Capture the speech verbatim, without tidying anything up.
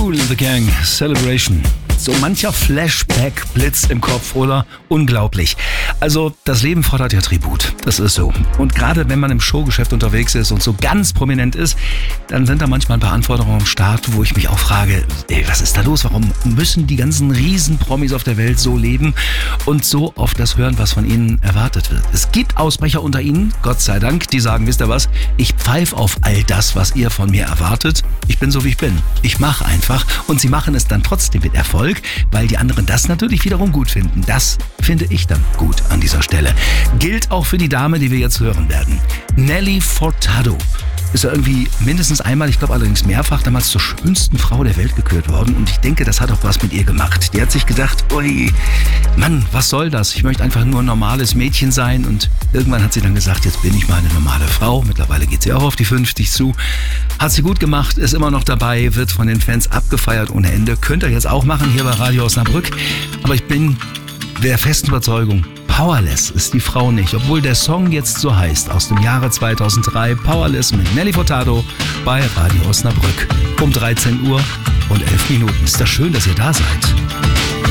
Kool and the Gang, Celebration. So mancher Flashback blitzt im Kopf, oder? Unglaublich. Also das Leben fordert ja Tribut, das ist so. Und gerade wenn man im Showgeschäft unterwegs ist und so ganz prominent ist, dann sind da manchmal ein paar Anforderungen am Start, wo ich mich auch frage, ey, was ist da los? Warum müssen die ganzen Riesenpromis auf der Welt so leben und so auf das hören, was von ihnen erwartet wird? Es gibt Ausbrecher unter ihnen, Gott sei Dank, die sagen, wisst ihr was, ich pfeife auf all das, was ihr von mir erwartet. Ich bin so, wie ich bin. Ich mache einfach und sie machen es dann trotzdem mit Erfolg, weil die anderen das natürlich wiederum gut finden. Das finde ich dann gut an dieser Stelle. Gilt auch für die Dame, die wir jetzt hören werden. Nelly Furtado ist ja irgendwie mindestens einmal, ich glaube allerdings mehrfach, damals zur schönsten Frau der Welt gekürt worden. Und ich denke, das hat auch was mit ihr gemacht. Die hat sich gedacht, ui, Mann, was soll das? Ich möchte einfach nur ein normales Mädchen sein. Und irgendwann hat sie dann gesagt, jetzt bin ich mal eine normale Frau. Mittlerweile geht sie auch auf die fünfzig zu. Hat sie gut gemacht, ist immer noch dabei, wird von den Fans abgefeiert ohne Ende. Könnt ihr jetzt auch machen hier bei Radio Osnabrück. Aber ich bin der festen Überzeugung, Powerless ist die Frau nicht, obwohl der Song jetzt so heißt, aus dem Jahre zweitausenddrei, Powerless mit Nelly Furtado bei Radio Osnabrück. Um dreizehn Uhr und elf Minuten. Ist das schön, dass ihr da seid.